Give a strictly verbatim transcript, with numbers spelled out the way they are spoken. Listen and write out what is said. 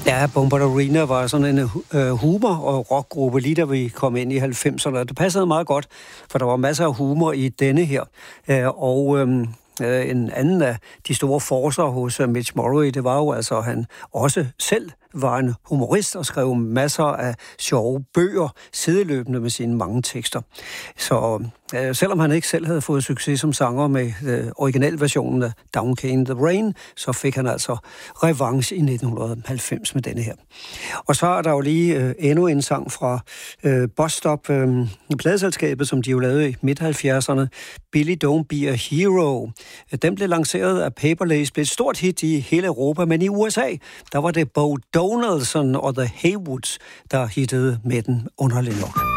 Ja, Bombalurina var sådan en øh, humor- og rockgruppe, lige da vi kom ind i halvfemserne. Det passede meget godt, for der var masser af humor i denne her. Øh, og øh, en anden af de store forcer hos uh, Mitch Murray, det var jo altså, at han også selv var en humorist og skrev masser af sjove bøger, sideløbende med sine mange tekster. Så øh, selvom han ikke selv havde fået succes som sanger med øh, originalversionen af Down Came the Rain, så fik han altså revanche i nitten halvfems med denne her. Og så er der jo lige øh, endnu en sang fra øh, Bus Stop, øh, pladeselskabet, som de jo lavede i midt halvfjerdserne, Billy Don't Be a Hero. Den blev lanceret af Paper Lace, blev et stort hit i hele Europa, men i U S A, der var det Bo Donaldson og The Haywoods, der hittede med den underligt nok.